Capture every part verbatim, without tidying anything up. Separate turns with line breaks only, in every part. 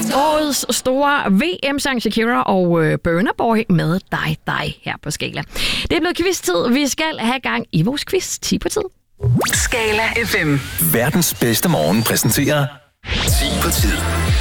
Årets store V M-sang Shakira og øh, Burna Boy med dig, dig her på Skala. Det er blevet quiz-tid. Vi skal have gang i vores quiz. ti på tid.
Skala F M.
Verdens bedste morgen præsenterer ti på tid.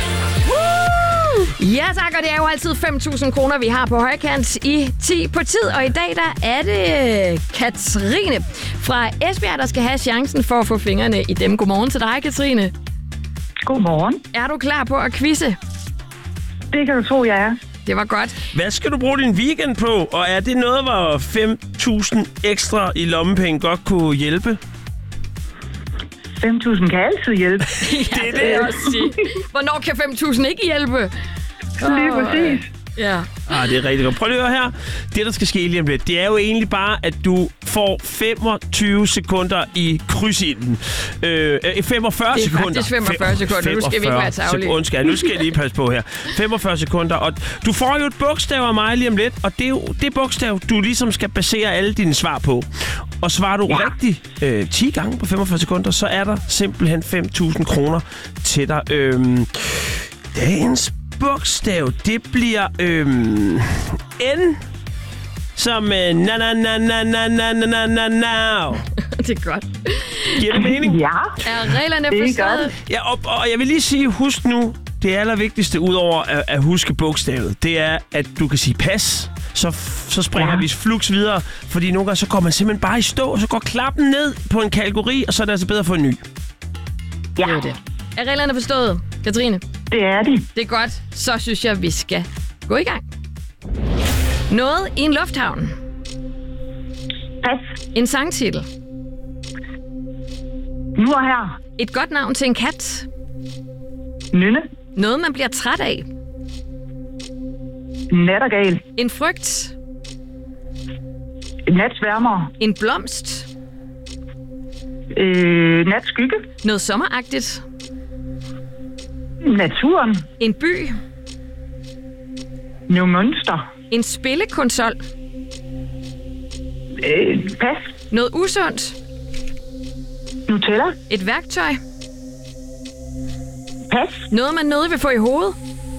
Ja tak, og det er jo altid fem tusind kroner, vi har på højkant i ti på tid. Og i dag der er det Katrine fra Esbjerg, der skal have chancen for at få fingrene i dem. Godmorgen til dig, Katrine.
Godmorgen.
Er du klar på at quizze?
Det kan du tro, jeg er.
Det var godt.
Hvad skal du bruge din weekend på? Og er det noget, hvor fem tusind ekstra i lommepenge godt kunne hjælpe?
fem tusind kan altid hjælpe.
Ja, det er det, jeg også sige. Hvornår kan fem tusind ikke hjælpe?
Lige præcis.
Ja.
Ah, det er rigtig godt. Prøv lige at høre her. Det, der skal ske lige om lidt, det er jo egentlig bare, at du får femogtyve sekunder i krydsilden. Øh, femogfyrre sekunder.
Det er faktisk femogfyrre sekunder. Nu skal vi ikke være tarvelige.
Undskyld, nu skal jeg lige passe på her. femogfyrre sekunder, og du får jo et bogstav af mig lige om lidt, og det er jo det bogstav, du ligesom skal basere alle dine svar på. Og svarer du ja. rigtigt øh, ti gange på femogfyrre sekunder, så er der simpelthen fem tusind kroner til dig. Øh, dagens bogstav, det bliver øhm, N som øh, na na na na na na na na na.
Det er godt.
Giver det mening?
Ja.
Er reglerne forstået?
Ja, og, og jeg vil lige sige, husk nu, det allervigtigste udover at, at huske bogstavet, det er, at du kan sige pas. Så, så springer ja. vi flux videre, fordi nogle gange så går man simpelthen bare i stå, og så går klappen ned på en kategori, og så er det altså bedre at få en ny.
Ja.
Det er det. Er reglerne forstået, Katrine?
Det er de.
Det er godt. Så synes jeg, vi skal gå i gang. Noget i en lufthavn.
Pas.
En sangtitel.
Nu og her.
Et godt navn til en kat.
Nynne.
Noget, man bliver træt af.
Nattergal.
En frygt.
Natsværmer.
En blomst.
Øh, natskygge.
Noget sommeragtigt.
Naturen.
En by.
Nogle mønster.
En spillekonsol.
Øh, pas.
Noget usundt.
Nutella.
Et værktøj.
Pas.
Noget, man nødig vil få i hovedet.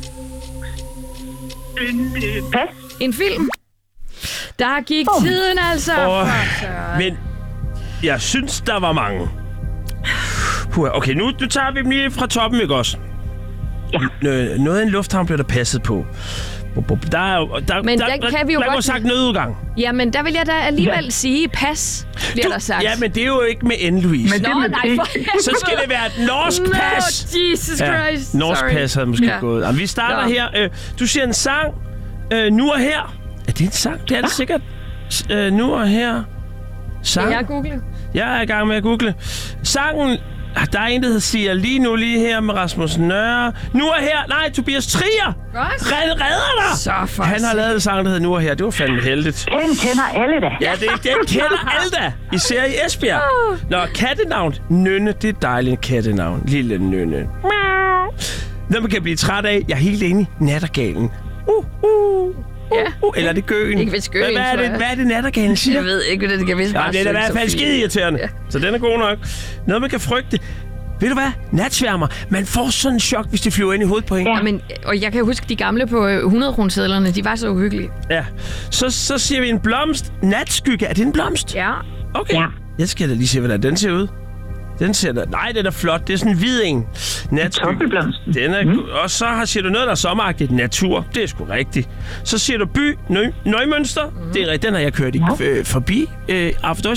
Øh, pas.
En film. Der gik oh. tiden altså.
Oh, men jeg synes, der var mange. Okay, nu, nu tager vi dem lige fra toppen, ikke også?
Ja.
Noget af en lufthavn bliver der passet på. Der er jo, der,
men
der,
der,
der
kan vi jo
der
godt...
var sagt nødudgang.
Ja, men der vil jeg da alligevel
ja.
sige pas, bliver
du,
der sagt.
Ja, men det er jo ikke med N, Louise.
Men
Nå, nej, for
så skal det være et norsk
no,
pas.
Jesus Christ.
Ja, norsk
Sorry.
pas havde måske
ja.
gået. Jamen, vi starter
Nå.
her. Øh, du siger en sang. Øh, nu og her. Er det en sang? Det er det sikkert. Øh, nu og her. Sang.
Skal jeg google?
Jeg er i gang med at google. Sangen... Der er en, der siger lige nu, lige her med Rasmus Nørre. Nu og her. Nej, Tobias Trier.
Godt.
Red, redder dig.
Så for
Han har lavet en sang, der hedder Nu og her. Det var fandme heldigt.
Den kender alle da.
Ja, det, den kender alle da. Især i Esbjerg. Nå, kattenavn. Nynne, det er dejligt kattenavn. Lille Nynne. Når man kan blive træt af. Jeg er helt enig. Nattergalen. Uh, uh.
Ja.
Uh, eller er det gøen?
Ikke hvis gøen,
hvad, hvad, er det,
tror jeg.
hvad er det, nattergalen siger?
Jeg ved ikke, hvad det kan vist bare.
Ja, det er da i hvert fald skide irriterende. Ja. Så den er god nok. Noget, man kan frygte. Ved du hvad? Natsværmer. Man får sådan en chok, hvis det flyver ind i hovedet på en.
Ja. Ja, men, og jeg kan huske de gamle på hundrede-kronesedlerne. De var så uhyggelige.
Ja. Så, så siger vi en blomst. Natskygge. Er det en blomst?
Ja.
Okay.
Ja.
Jeg skal da lige se, hvordan den ser ud. Den ser da... Nej, den er flot. Det er sådan en hvid en.
Toppelblomsten.
Den er... Mm. Og så har, siger du noget, der er sommeragtigt. Natur. Det er sgu rigtigt. Så siger du by. Nø... Nøgmønster. Mm. Det er rigtigt. Den har jeg kørt i, ja. øh, forbi øh, After